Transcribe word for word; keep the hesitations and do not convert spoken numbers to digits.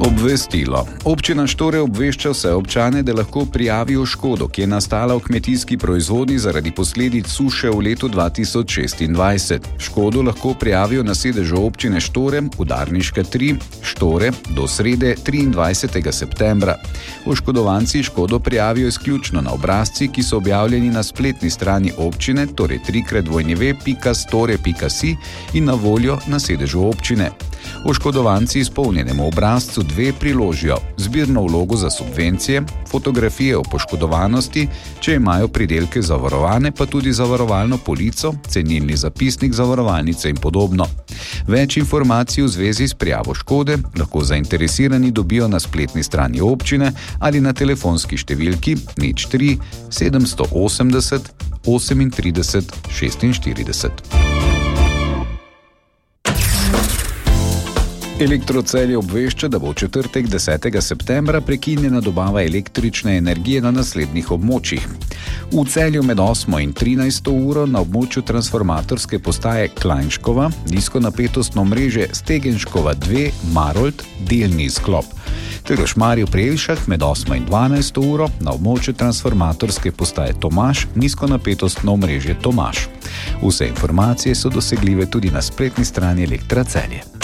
Obvestilo. Občina Štore obvešča vse občane, da lahko prijavijo škodo, ki je nastala v kmetijski proizvodnji zaradi posledic suše v letu dva tisoč šestindvajset. Škodo lahko prijavijo na sedežu občine Štore, Udarniška tri, Štore, do srede triindvajsetega septembra. Oškodovanci škodo prijavijo izključno na obrazci, ki so objavljeni na spletni strani občine, torej trikrat dvojni pika store pika si in na voljo na sedežu občine. Oškodovanci izpolnjenemu obrazcu dve priložijo zbirno vlogo za subvencije, fotografije o poškodovanosti, če imajo pridelke zavarovane, pa tudi zavarovalno polico, cenilni zapisnik zavarovalnice in podobno. Več informacij v zvezi s prijavo škode lahko zainteresirani dobijo na spletni strani občine ali na telefonski številki nič tri sedemsto osemdeset osemintrideset šestinštirideset. Elektro Celje obvešča, da bo v četrtek desetega septembra prekinjena dobava električne energije na naslednjih območjih. V Celju med osmo in trinajsto uro na območju transformatorske postaje Klajnškova, nizkonapetostno omrežje Stegenškova dve Marolt, delni sklop. Ter v Šmarju pri Jelšah med osmo in dvanajsto uro na območju transformatorske postaje Tomaž, nizkonapetostno omrežje Tomaž. Vse informacije so dosegljive tudi na spletni strani Elektra Celje.